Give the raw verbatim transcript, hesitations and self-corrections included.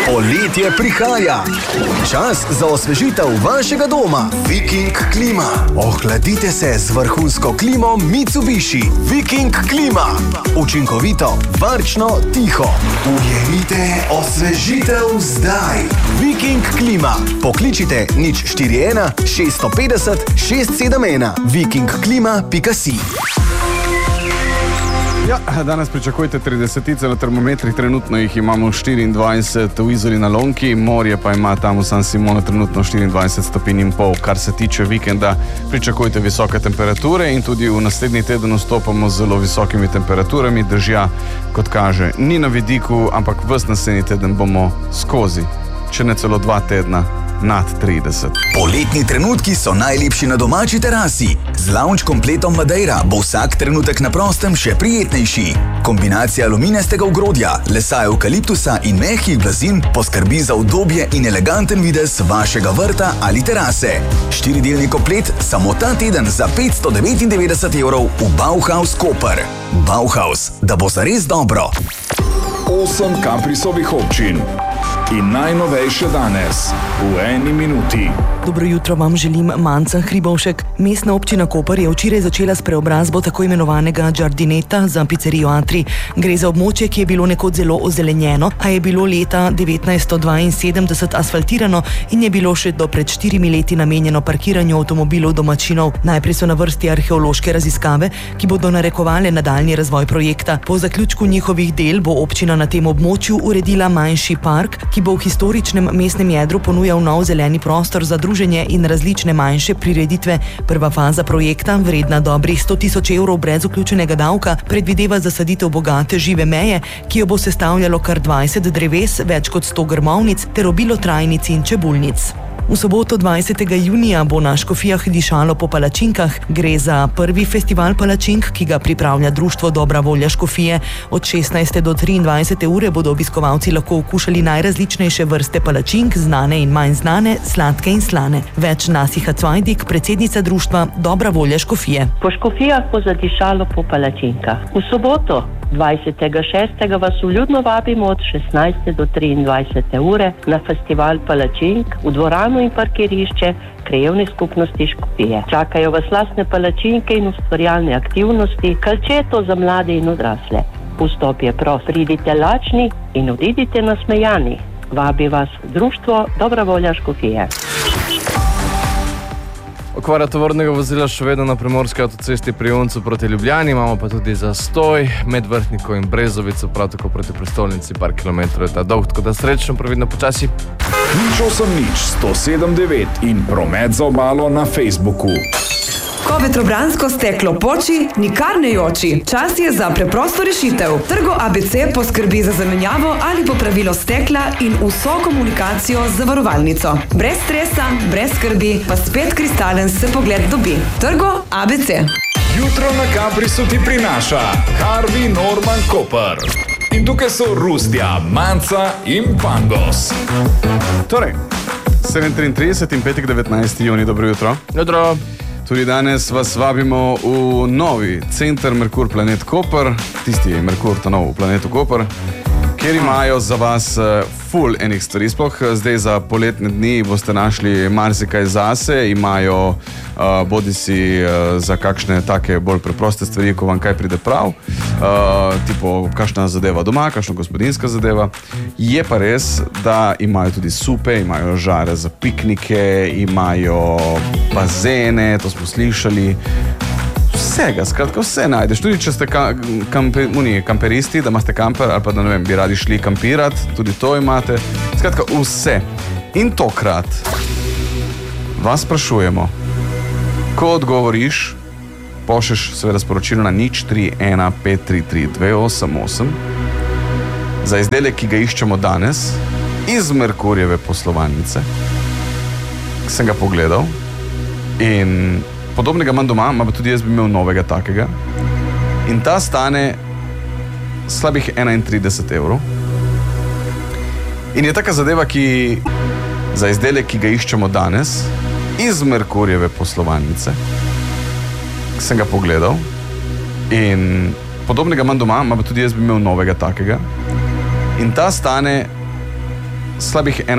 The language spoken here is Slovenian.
Poletje prihaja. Čas za osvežitev vašega doma. Viking klima. Ohladite se z vrhunsko klimo Mitsubishi. Viking klima. Učinkovito, varčno, tiho. Ujemite osvežitev zdaj. Viking klima. Pokličite nič štiri ena šest pet nula šest sedem ena. viking klima pika si. Ja, danes pričakujte tridesetice na termometrih, trenutno jih imamo štiriindvajset v Izoli na Lonki, morje pa ima tam v San Simonu trenutno štiriindvajset stopinj in pol. Kar se tiče vikenda, pričakujte visoke temperature in tudi v naslednji teden vstopamo z zelo visokimi temperaturami. Dežja, kot kaže, ni na vidiku, ampak ves naslednji teden bomo skozi, če ne celo dva tedna, nad trideset. Poletni trenutki so najlepši na domači terasi. Z lounge kompletom Madeira bo vsak trenutek na prostem še prijetnejši. Kombinacija aluminijastega ogrodja, lesa evkaliptusa in mehkih blazin poskrbi za udobje in eleganten videz vašega vrta ali terase. Štiridelni komplet samo ta teden za petsto devetindevetdeset evrov v Bauhaus Koper. Bauhaus, da bo zares dobro. Osem Kaprisovih občin. In najnovejše danes, v eni minuti. Dobro jutro vam želim, Manca Hribovšek. Mestna občina Koper je včeraj začela s preobrazbo tako imenovanega Giardineta za pizzerijo Atri. Gre za območje, ki je bilo nekoč zelo ozelenjeno, a je bilo leta devetnajststo dvainsedemdeset asfaltirano in je bilo še do pred štirimi leti namenjeno parkiranju avtomobilov domačinov. Najprej so na vrsti arheološke raziskave, ki bodo narekovale nadaljnji razvoj projekta. Po zaključku njihovih del bo občina na tem območju uredila manjši park, ki bo v historičnem mestnem jedru ponujal nov zeleni prostor za druženje in različne manjše prireditve. Prva faza projekta, vredna dobrih sto tisoč evrov brez vključenega davka, predvideva zasaditev bogate žive meje, ki jo bo sestavljalo kar dvajset dreves, več kot sto grmovnic ter obilo trajnic in čebulnic. V soboto dvajsetega junija bo na Škofijah dišalo po palačinkah. Gre za prvi festival palačink, ki ga pripravlja društvo Dobra volja Škofije. Od šestnajste do triindvajsete ure bodo obiskovalci lahko okušali najrazličnejše vrste palačink, znane in manj znane, sladke in slane. Več Nasiha Cvajdik, predsednica društva Dobra volja Škofije. Po Škofijah bo zadišalo po palačinkah. V soboto dvajsetega šestega vas vljudno vabimo od šestnajste do triindvajsete ure na festival palačink v dvorano in parkirišče krajevne skupnosti Škofije. Čakajo vas lastne palačinke in ustvarjalne aktivnosti, kalčeto za mlade in odrasle. Vstop je prost, pridite lačni in odidite nasmejani. Vabi vas društvo Dobra volja Škofije. Okvara tovornega vozila še vedno na primorski avtocesti pri Joncu proti Ljubljani, imamo pa tudi zastoj med Vrhniko in Brezovico, prav tako proti prestolnici, par kilometrov je ta dolg, tako da srečno, previdno, počasi. Nič osem nič, sto sedem devet in promet za obalo na Facebooku. Ko vetrobransko steklo poči, nikar ne joči. Čas je za preprosto rešitev. Trgo A B C poskrbi za zamenjavo ali popravilo stekla in vso komunikacijo z zavarovalnico. Brez stresa, brez skrbi, pa spet kristalen se pogled dobi. Trgo A B C. Jutro na Kaprisu ti prinaša Harvey Norman Koper. In tukaj so Rustja, Manca in Pangos. Torej, sedem triintrideset in petek devetnajsti junij, dobro jutro. Jutro. Tudi danes vas vabimo v novi center Merkur Planet Koper, tisti je Merkur, ta nov v planetu Koper, kjer imajo za vas full enih stvari. Sploh zdaj za poletne dni boste našli marsikaj zase, imajo uh, bodisi uh, za kakšne take bolj preproste stvari, ko vam kaj pride prav, uh, tipo kakšna zadeva doma, kakšna gospodinska zadeva. Je pa res, da imajo tudi supe, imajo žare za piknike, imajo bazene, to smo slišali. Vsega, skratka, vse najdeš. Tudi če ste ka, kampe, uni, kamperisti, da imate kamper ali pa da ne vem, bi radi šli kampirati, tudi to imate. Skratka, vse. In tokrat vas sprašujemo, ko odgovoriš, pošlješ seveda sporočilo na nič tri ena pet tri tri dve osem osem za izdelek, ki ga iščemo danes iz Merkurjeve poslovalnice. Sem ga pogledal in podobnega imam doma, ima pa tudi jaz bi imel novega takega. In ta stane slabih enaintrideset evrov. In je taka zadeva, ki za izdelek, ki ga iščemo danes iz Merkurjeve poslovalnice. Sem ga pogledal in podobnega imam doma, ima pa tudi jaz bi imel novega takega. In ta stane slabih